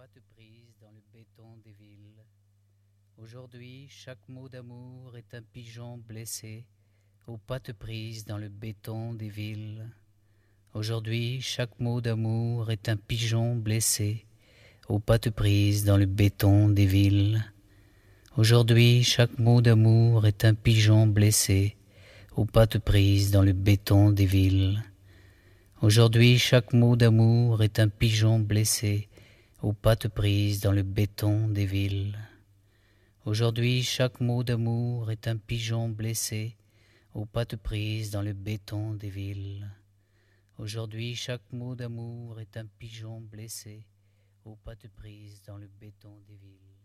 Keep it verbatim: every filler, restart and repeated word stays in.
pattes prises dans le béton des villes. Aujourd'hui, chaque mot d'amour est un pigeon blessé, aux pattes prises dans le béton des villes. Aujourd'hui, chaque mot d'amour est un pigeon blessé, aux pattes prises dans le béton des villes. Aujourd'hui, chaque mot d'amour est un pigeon blessé, aux pattes prises dans le béton des villes. Aujourd'hui, chaque mot d'amour est un pigeon blessé, aux pattes prises dans le béton des villes. Aujourd'hui, chaque mot d'amour est un pigeon blessé, aux pattes prises dans le béton des villes. Aujourd'hui, chaque mot d'amour est un pigeon blessé, aux pattes prises dans le béton des villes.